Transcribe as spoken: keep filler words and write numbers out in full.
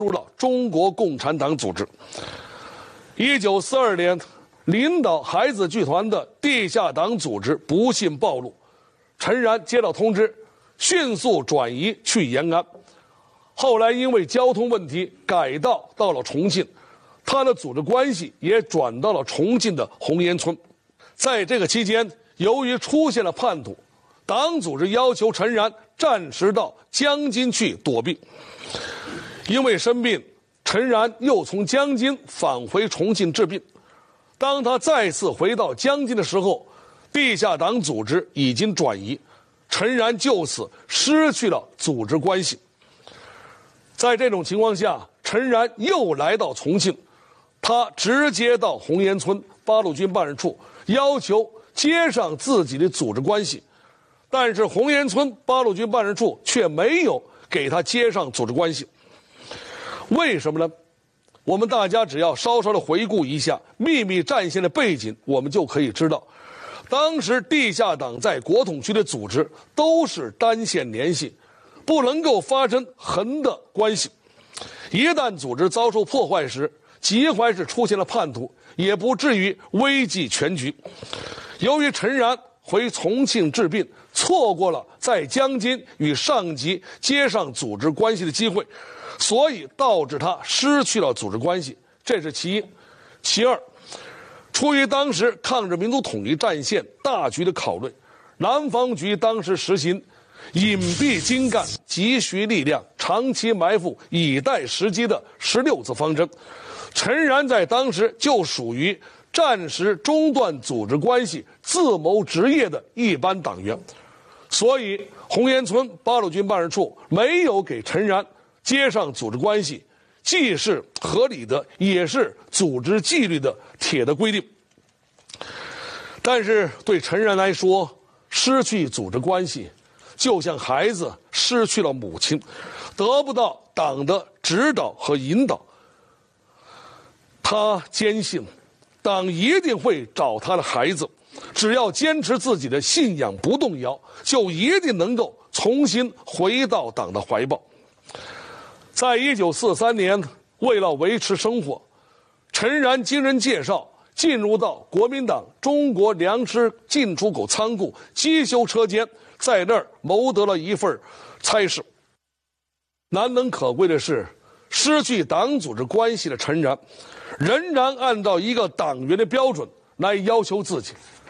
入了中国共产党组织。一九四二年，领导海子剧团的地下党组织不幸暴露，陈然接到通知，迅速转移去延安。后来因为交通问题改道到了重庆，他的组织关系也转到了重庆的红岩村。在这个期间，由于出现了叛徒，党组织要求陈然暂时到江津去躲避。因为生病，陈然又从江津返回重庆治病。当他再次回到江津的时候，地下党组织已经转移，陈然就此失去了组织关系。在这种情况下，陈然又来到重庆，他直接到红岩村八路军办事处要求接上自己的组织关系，但是红岩村八路军办事处却没有给他接上组织关系。为什么呢？我们大家只要稍稍的回顾一下秘密战线的背景，我们就可以知道，当时地下党在国统区的组织都是单线联系，不能够发生横的关系。一旦组织遭受破坏时，即使是出现了叛徒，也不至于危及全局。由于陈然回重庆治病，错过了在江津与上级接上组织关系的机会，所以导致他失去了组织关系，这是其一。其二，出于当时抗日民族统一战线大局的考虑，南方局当时实行隐蔽精干、急需力量、长期埋伏、以待时机的十六字方针。陈然在当时就属于暂时中断组织关系、自谋职业的一般党员，所以红岩村八路军办事处没有给陈然接上组织关系，既是合理的，也是组织纪律的铁的规定。但是对陈然来说，失去组织关系就像孩子失去了母亲，得不到党的指导和引导。他坚信党一定会找他的孩子，只要坚持自己的信仰不动摇，就一定能够重新回到党的怀抱。在一九四三年，为了维持生活，陈然经人介绍进入到国民党中国粮食进出口仓库机修车间，在那儿谋得了一份差事。难能可贵的是，失去党组织关系的陈然仍然按照一个党员的标准来要求自己。